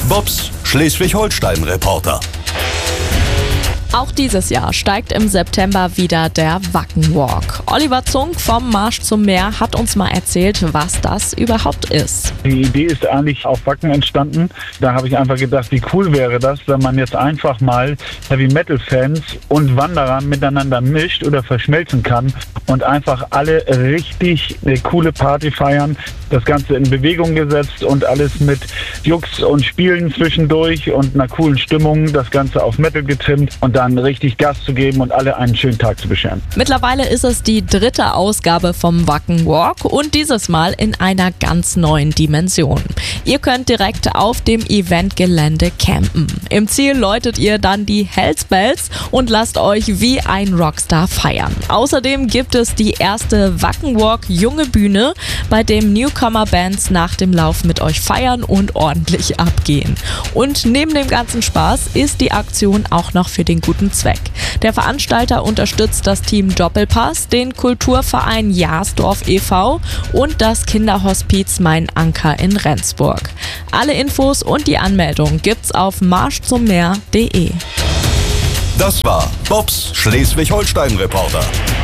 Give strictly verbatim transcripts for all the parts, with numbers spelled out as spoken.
Bobs Schleswig-Holstein-Reporter. Auch dieses Jahr steigt im September wieder der Wacken-Walk. Oliver Zunk vom Marsch zum Meer hat uns mal erzählt, was das überhaupt ist. Die Idee ist eigentlich auf Wacken entstanden. Da habe ich einfach gedacht, wie cool wäre das, wenn man jetzt einfach mal Heavy-Metal-Fans und Wanderer miteinander mischt oder verschmelzen kann und einfach alle richtig eine coole Party feiern. Das Ganze in Bewegung gesetzt und alles mit Jux und Spielen zwischendurch und einer coolen Stimmung. Das Ganze auf Metal getrimmt und dann richtig Gas zu geben und alle einen schönen Tag zu bescheren. Mittlerweile ist es die dritte Ausgabe vom Wacken Walk und dieses Mal in einer ganz neuen Dimension. Ihr könnt direkt auf dem Eventgelände campen. Im Ziel läutet ihr dann die Hells Bells und lasst euch wie ein Rockstar feiern. Außerdem gibt es die erste Wacken Walk Junge Bühne, bei dem Newcomer-Bands nach dem Lauf mit euch feiern und ordentlich abgehen. Und neben dem ganzen Spaß ist die Aktion auch noch für den guten Zweck. Der Veranstalter unterstützt das Team Doppelpass, den Kulturverein Jahrsdorf e V und das Kinderhospiz Mein Anker in Rendsburg. Alle Infos und die Anmeldung gibt's auf marschzummeer punkt de. Das war Bobs Schleswig-Holstein-Reporter.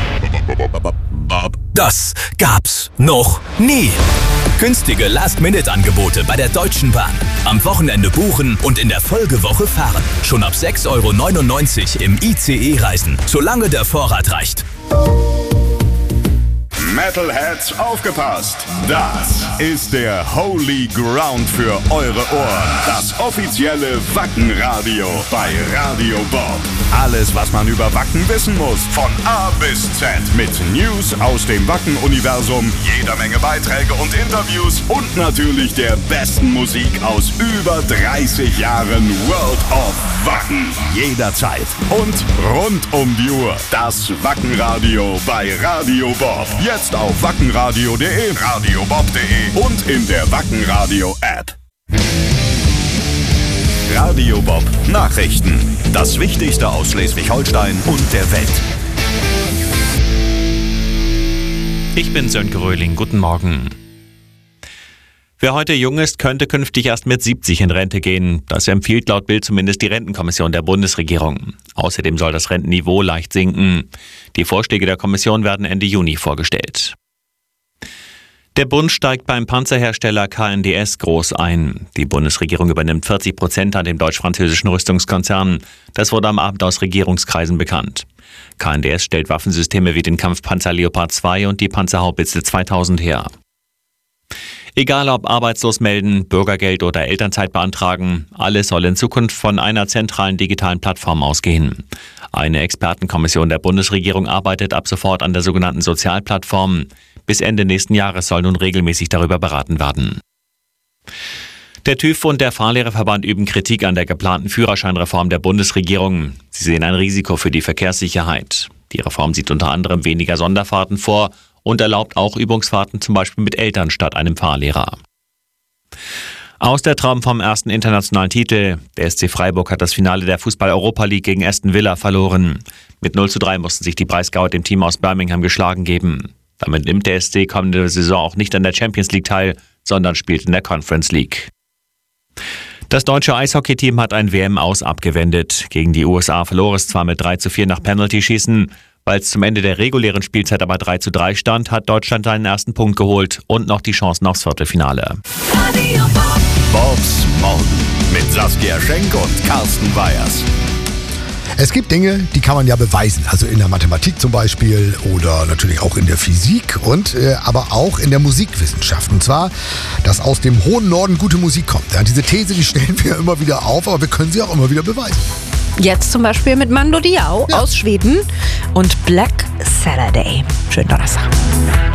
Das gab's noch nie. Günstige Last-Minute-Angebote bei der Deutschen Bahn. Am Wochenende buchen und in der Folgewoche fahren. Schon ab sechs Euro neunundneunzig im I C E-Reisen, solange der Vorrat reicht. Metalheads, aufgepasst! Das ist der Holy Ground für eure Ohren. Das offizielle Wacken-Radio bei Radio Bob. Alles, was man über Wacken wissen muss, von A bis Z. Mit News aus dem Wacken-Universum, jeder Menge Beiträge und Interviews und natürlich der besten Musik aus über dreißig Jahren World of Wacken. Jederzeit und rund um die Uhr. Das Wacken-Radio bei Radio Bob. Jetzt auf wackenradio punkt de, radiobob punkt de und in der Wackenradio-App. Radio Bob Nachrichten. Das Wichtigste aus Schleswig-Holstein und der Welt. Ich bin Sönke Röhling. Guten Morgen. Wer heute jung ist, könnte künftig erst mit siebzig in Rente gehen. Das empfiehlt laut Bild zumindest die Rentenkommission der Bundesregierung. Außerdem soll das Rentenniveau leicht sinken. Die Vorschläge der Kommission werden Ende Juni vorgestellt. Der Bund steigt beim Panzerhersteller K N D S groß ein. Die Bundesregierung übernimmt vierzig Prozent an dem deutsch-französischen Rüstungskonzern. Das wurde am Abend aus Regierungskreisen bekannt. K N D S stellt Waffensysteme wie den Kampfpanzer Leopard zwei und die Panzerhaubitze zweitausend her. Egal ob arbeitslos melden, Bürgergeld oder Elternzeit beantragen, alles soll in Zukunft von einer zentralen digitalen Plattform ausgehen. Eine Expertenkommission der Bundesregierung arbeitet ab sofort an der sogenannten Sozialplattform. Bis Ende nächsten Jahres soll nun regelmäßig darüber beraten werden. Der TÜV und der Fahrlehrerverband üben Kritik an der geplanten Führerscheinreform der Bundesregierung. Sie sehen ein Risiko für die Verkehrssicherheit. Die Reform sieht unter anderem weniger Sonderfahrten vor und erlaubt auch Übungsfahrten zum Beispiel mit Eltern statt einem Fahrlehrer. Aus der Traum vom ersten internationalen Titel. Der S C Freiburg hat das Finale der Fußball-Europa League gegen Aston Villa verloren. Mit null zu drei mussten sich die Breisgauer dem Team aus Birmingham geschlagen geben. Damit nimmt der S C kommende Saison auch nicht an der Champions League teil, sondern spielt in der Conference League. Das deutsche Eishockeyteam hat ein W M-Aus abgewendet. Gegen die U S A verlor es zwar mit drei zu vier nach Penalty-Schießen. Weil es zum Ende der regulären Spielzeit aber drei zu drei stand, hat Deutschland seinen ersten Punkt geholt und noch die Chancen aufs Viertelfinale. Bobs Morgen mit Saskia Schenk und Carsten Weyers. Es gibt Dinge, die kann man ja beweisen, also in der Mathematik zum Beispiel oder natürlich auch in der Physik und äh, aber auch in der Musikwissenschaft. Und zwar, dass aus dem hohen Norden gute Musik kommt. Ja, diese These, die stellen wir immer wieder auf, aber wir können sie auch immer wieder beweisen. Jetzt zum Beispiel mit Mando Diao ja. aus Schweden und Black Saturday. Schönen Donnerstag.